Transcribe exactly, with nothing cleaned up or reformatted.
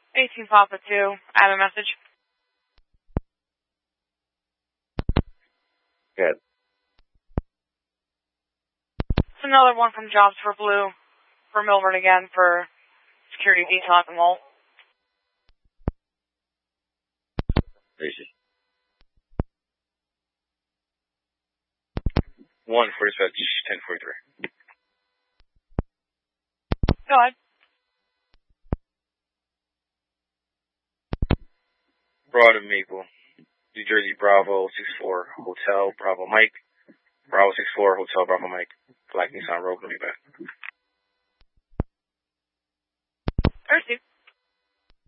eighteen Papa two. I have a message. Good. It's another one from Jobs for Blue for Milburn again for security detail at the mall. Easy. One for dispatch, ten forty-three. Go ahead. Broad and Maple, New Jersey Bravo six four Hotel Bravo Mike, Bravo six four Hotel Bravo Mike, Black Nissan Rogue, will be back. Thirsty.